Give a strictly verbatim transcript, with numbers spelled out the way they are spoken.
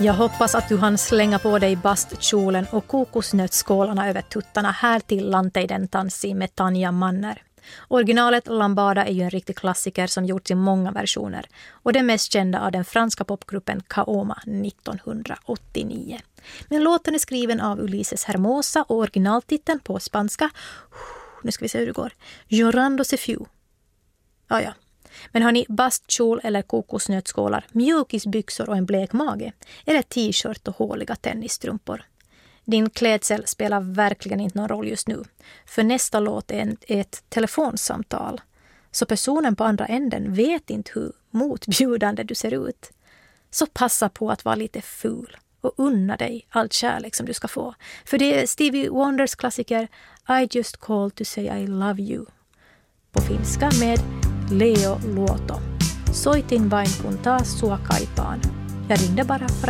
Jag hoppas att du hann slänga på dig bastkjolen och kokosnötsskålarna över tuttarna här till Lanteiden tanssi med Tanja Manner. Originalet Lambada är ju en riktig klassiker som gjorts i många versioner och den mest kända av den franska popgruppen Kaoma nittonhundraåttionio. Men låten är skriven av Ulises Hermosa och originaltiteln på spanska, nu ska vi se hur det går, Llorando se fiu. Ja, ja. Men har ni bastkjol eller kokosnötskålar, mjukisbyxor och en blek mage, eller t-shirt och håliga tennisstrumpor? Din klädsel spelar verkligen inte någon roll just nu. För nästa låt är en, ett telefonsamtal. Så personen på andra änden vet inte hur motbjudande du ser ut. Så passa på att vara lite ful och unna dig allt kärlek som du ska få. För det är Stevie Wonders klassiker I just called to say I love you. På finska med Leo Luoto. Soitin vain kun taas sua kaipaan. Jag ringde bara för